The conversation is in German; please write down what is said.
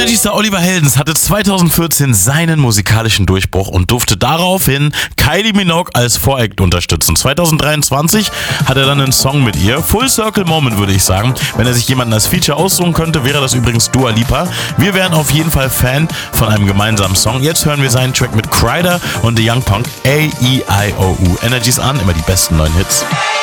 Energy-Star Oliver Heldens hatte 2014 seinen musikalischen Durchbruch und durfte daraufhin Kylie Minogue als Voract unterstützen. 2023 hat er dann einen Song mit ihr. Full Circle Moment, würde ich sagen. Wenn er sich jemanden als Feature aussuchen könnte, wäre das übrigens Dua Lipa. Wir wären auf jeden Fall Fan von einem gemeinsamen Song. Jetzt hören wir seinen Track mit Kryder und The Young Punk, A-E-I-O-U. Energies an, immer die besten neuen Hits.